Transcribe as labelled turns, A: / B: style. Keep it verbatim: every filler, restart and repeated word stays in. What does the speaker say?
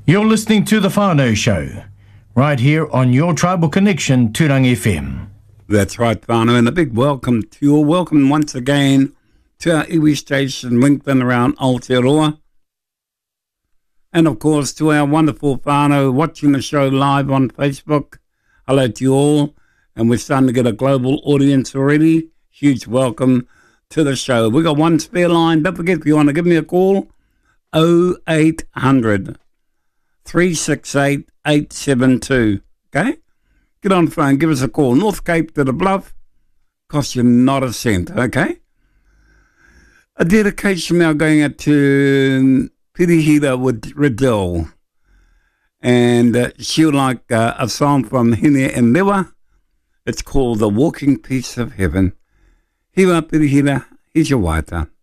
A: You're listening to The Whānau Show, right here on your Tribal Connection, Tūrangi F M.
B: That's right, whānau, and a big welcome to you all. Welcome once again to our iwi station, Winkton around Aotearoa. And of course, to our wonderful whānau watching the show live on Facebook. Hello to you all. And we're starting to get a global audience already. Huge welcome to the show. We've got one spare line. Don't forget, if you want to give me a call, oh eight hundred, three six eight, eight seven two. Okay? Get on the phone, give us a call. North Cape to the Bluff, cost you not a cent, okay? A dedication now going out to Pirihira with Riddell. And uh, she'll like uh, a song from Hine and Lewa. It's called The Walking Piece of Heaven. Hiwa Pirihira, here's your waita.